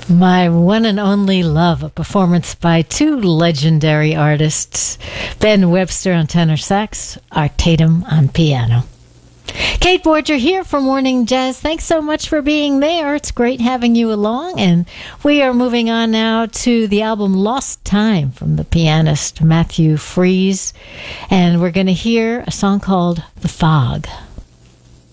My one and only love, a performance by two legendary artists, Ben Webster on tenor sax, Art Tatum on piano. Kate Borger here for Morning Jazz. Thanks so much for being there. It's great having you along. And we are moving on now to the album Lost Time from the pianist Matthew Freese. And we're going to hear a song called The Fog.